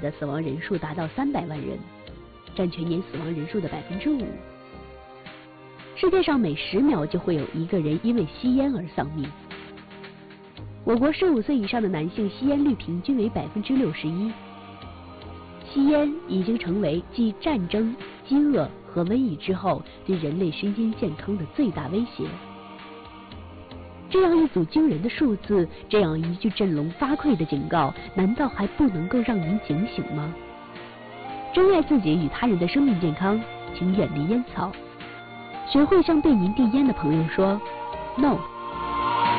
的死亡人数达到300万人，占全年死亡人数的5%。世界上每10秒就会有1个人因为吸烟而丧命。我国15岁以上的男性吸烟率平均为61%。吸烟已经成为继战争、饥饿和瘟疫之后对人类身心健康的最大威胁。这样一组惊人的数字，这样一句振聋发聩的警告，难道还不能够让您警醒吗？珍爱自己与他人的生命健康，请远离烟草。学会向对您递烟的朋友说 “No”。